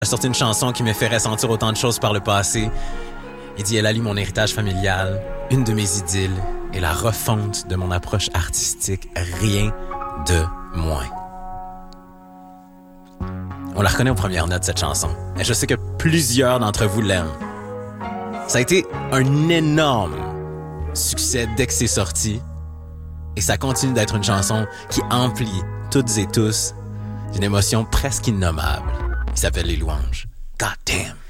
a sorti une chanson qui me fait ressentir autant de choses par le passé. Il dit, elle allie mon héritage familial, une de mes idylles et la refonte de mon approche artistique, rien de moins. On la reconnaît aux premières notes, cette chanson. Et je sais que plusieurs d'entre vous l'aiment. Ça a été un énorme succès dès que c'est sorti. Et ça continue d'être une chanson qui emplit toutes et tous d'une émotion presque innommable. Il s'appelle Les Louanges. God damn!